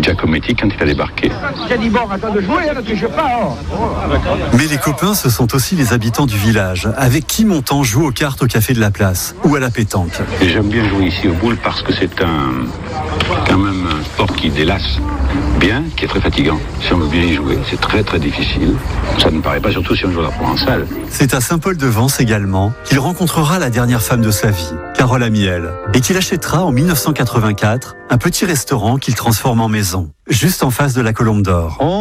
Giacometti quand il a débarqué. J'ai dit bon, attends de jouer, ne touche pas. Mais les copains, ce sont aussi les habitants du village, avec qui Montand joue aux cartes au café de la place ou à la pétanque. Et j'aime bien jouer ici au boule parce que c'est quand même un sport qui délasse bien, qui est très fatigant. Si on veut bien y jouer, c'est très très difficile. Ça ne paraît pas, surtout si on joue à la provençale. C'est à Saint-Paul-de-Vence également qu'il rencontrera la dernière femme de sa vie, Carole Amiel, et qu'il achètera en 1984 un petit restaurant qu'il transforme en maison, juste en face de la Colombe d'Or.